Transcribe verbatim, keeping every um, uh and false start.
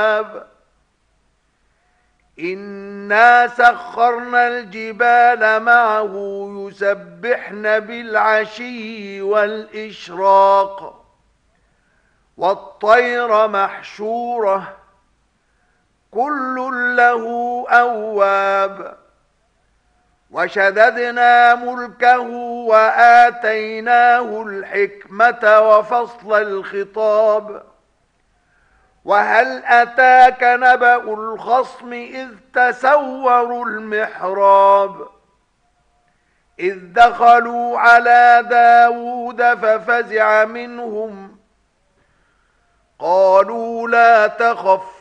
إنا سخرنا الجبال معه يسبحن بالعشي والإشراق والطير محشورة كل له أواب وشددنا ملكه وآتيناه الحكمة وفصل الخطاب وهل أتاك نبأ الخصم إذ تسوروا المحراب إذ دخلوا على داود ففزع منهم قالوا لا تخف